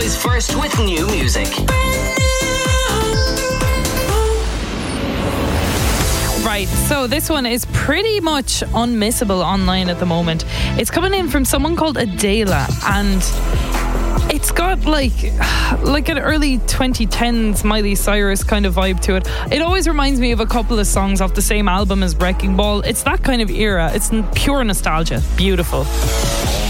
is first with new music. Right, so this one is pretty much unmissable online at the moment. It's coming in from someone called Adela, and it's got like an early 2010s Miley Cyrus kind of vibe to it. It always reminds me of a couple of songs off the same album as Wrecking Ball. It's that kind of era. It's pure nostalgia. Beautiful.